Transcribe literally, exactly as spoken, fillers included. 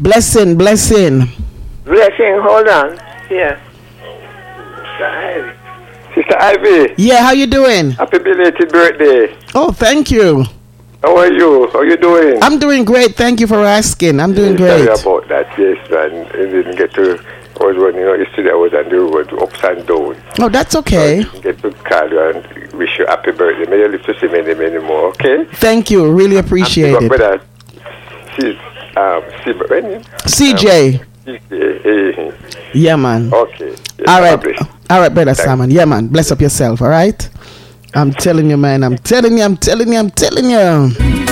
Blessing, blessing. Blessing, hold on. Here. Sister Ivy. Sister Ivy. Yeah, how you doing? Happy belated birthday. Oh, thank you. How are you? How you doing? I'm doing great. Thank you for asking. I'm doing Sorry great. about that, yes, man. I didn't get to... I was when, you know, yesterday I was on the road, ups and down. Oh, that's okay. So I didn't get to call you and wish you happy birthday. May you live to see many, many more, okay? Thank you. Really appreciate and it. Brother, she's, um, C, when, C J. Um, C J. Hey. Yeah, man. Okay. Yes, all right. Publish. All right, brother Thanks. Simon. Yeah, man. Bless up yourself, all right? I'm telling you, man. I'm telling you, I'm telling you, I'm telling you.